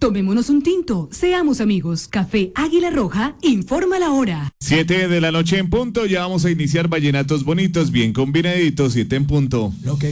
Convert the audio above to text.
Tomémonos un tinto, seamos amigos. Café Águila Roja, informa la hora. 7 de la noche en punto, ya vamos a iniciar Vallenatos Bonitos, bien combinaditos, 7 en punto. Lo que